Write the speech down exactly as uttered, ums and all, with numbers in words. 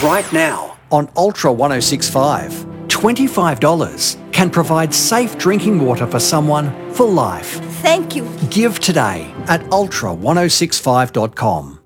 right now on Ultra one oh six point five. twenty-five dollars can provide safe drinking water for someone for life. Thank you. Give today at ultra ten sixty-five dot com.